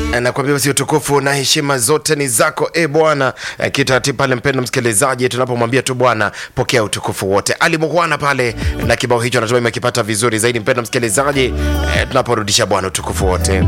Nakwambia basi utukufu na heshima zote ni zako Bwana. Kitaratibu pale mpendwa msikilizaji, tunapomwambia tu Bwana pokea utukufu wote. Ali Mukhwana pale na kibao hicho natumai umekipata vizuri zaidi mpendwa msikilizaji, tunaporudisha Bwana utukufu wote.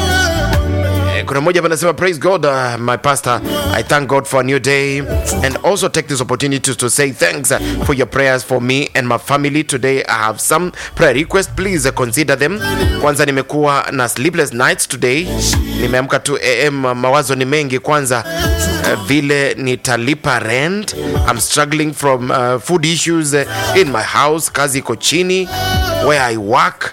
Kuna mmoja anasema praise God, my pastor, I thank God for a new day and also take this opportunity to say thanks for your prayers for me and my family. Today I have some prayer requests, please consider them. Kwanza nimekuwa na sleepless nights today, nimeamka 2 am, mawazo ni mengi. Kwanza vile nitalipa rent, I'm struggling from food issues in my house, kazi iko chini where I work,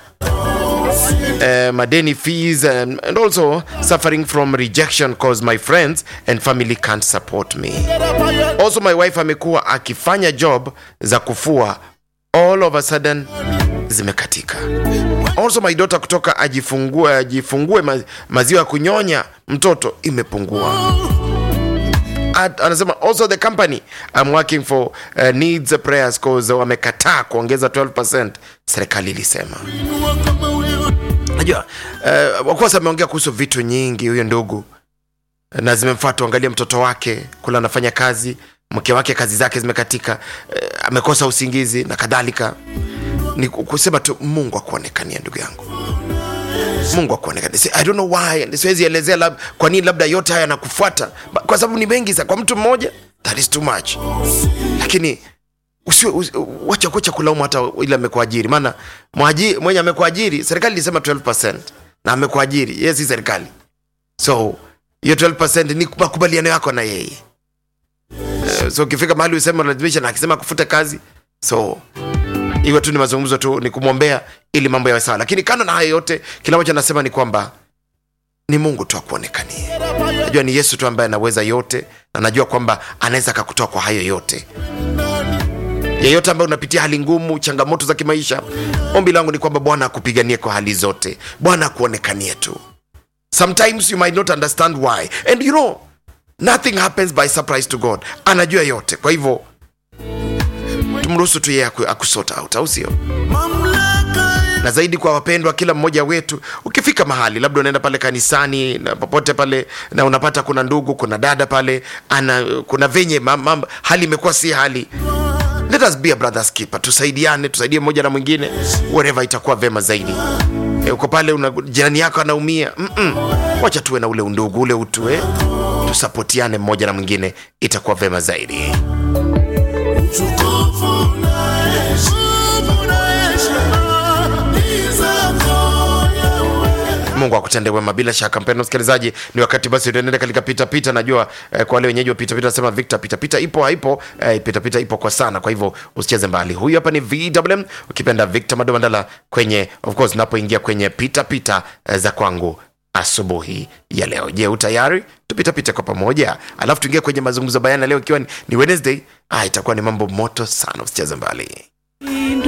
madeni fees, and also suffering from rejection because my friends and family can't support me. Also my wife amekuwa akifanya job za kufua, all of a sudden zimekatika. Also my daughter kutoka ajifungue maziwa ya kunyonya mtoto imepungua. Anasema also the company I'm working for needs prayers because wamekataa kuongeza 12%, serikali ilisema. Najua wakosa ameongea kuhusu vitu nyingi huyo ndugu, na zimemfuata. Angalia mtoto wake kula anafanya kazi, mke wake kazi zake zimekatika, amekosa usingizi na kadhalika. Ni kusema tu Mungu akuonekanie ndugu yangu, Mungu akuonekanie. I don't know why, siwezi elezea kwa nini labda yote haya yanakufuata, kwa sababu ni mengi sana kwa mtu mmoja, that is too much. Lakini wacha kulaumu hata ile amekuajiri, maana mwenye amekuajiri serikali ilisema 12% na amekuajiri yes, serikali. So hiyo 12% ni makubaliano yako na yeye. So ukifika mahali useme lazimisha na akisema kufuta kazi, so hiyo tu ni mazungumzo tu, ni kumwombea ili mambo yawe sawa. Lakini kando na hayo yote, kila mmoja anasema ni kwamba ni Mungu tu akuonekanie. Najua ni Yesu tu ambaye anaweza yote, na najua kwamba anaweza kukutoa kwa hayo yote. Yeyote ambaye unapitia hali ngumu, changamoto za kimaisha, ombi langu ni kwamba Bwana akupiganie kwa hali zote. Bwana akuonekanie tu. Sometimes you might not understand why, and you know nothing happens by surprise to God. Anajua yote. Kwa hivyo tumruhusu tu yeye akusota out, au sio? Na zaidi kwa wapendwa, kila mmoja wetu ukifika mahali labda unaenda pale kanisani na popote pale na unapata kuna ndugu, kuna dada pale kuna venye hali imekuwa si hali, let us be a brother's keeper. Tusaidie mmoja na mwingine wherever itakuwa vema zaidi. Uko pale jirani yako anaumia, wacha tuwe na ule undugu, ule utu, tusapotiane mmoja na mwingine, itakuwa vema zaidi. Mungu akutende wema bila shaka. Mpendwa msikilizaji, ni wakati basi tuendelee katika pita pita. Najua kwa wale wenyeji wa pita pita nasema Victor, pita pita ipo haipo, pita pita ipo kwa sana. Kwa hivyo usicheze mbali. Huyu hapa ni VMM, ukipenda Victor Mandala kwenye, of course, napoingia kwenye pita pita za kwangu asubuhi ya leo. Je, utayari? Tupita pita kwa pamoja, alafu tuingie kwenye mazungumzo bayana leo ikiwa ni Wednesday. Itakuwa ni mambo moto sana, usicheze mbali.